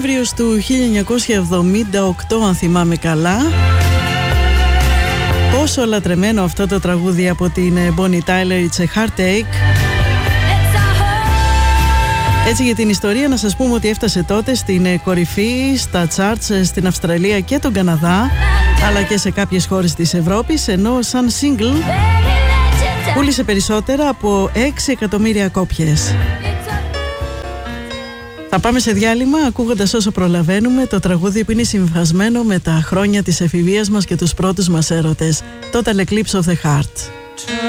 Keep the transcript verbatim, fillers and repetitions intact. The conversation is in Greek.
Νοέμβριος του χίλια εννιακόσια εβδομήντα οκτώ, αν θυμάμαι καλά. Πόσο λατρεμένο αυτό το τραγούδι από την Bonnie Tyler, It's a Heartache. Έτσι, για την ιστορία να σας πούμε ότι έφτασε τότε στην κορυφή στα charts στην Αυστραλία και τον Καναδά, αλλά και σε κάποιες χώρες της Ευρώπης, ενώ σαν single πούλησε περισσότερα από έξι εκατομμύρια κόπιες. Θα πάμε σε διάλειμμα ακούγοντας όσο προλαβαίνουμε το τραγούδι που είναι συμβασμένο με τα χρόνια της εφηβείας μας και τους πρώτους μας έρωτες, Total Eclipse of the Heart.